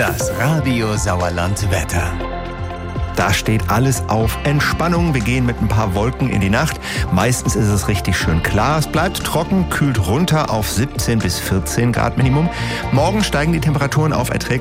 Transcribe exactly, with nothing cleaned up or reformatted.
Das Radio Sauerland Wetter. Da steht alles auf Entspannung. Wir gehen mit ein paar Wolken in die Nacht. Meistens ist es richtig schön klar. Es bleibt trocken, kühlt runter auf siebzehn bis vierzehn Grad Minimum. Morgen steigen die Temperaturen auf erträglich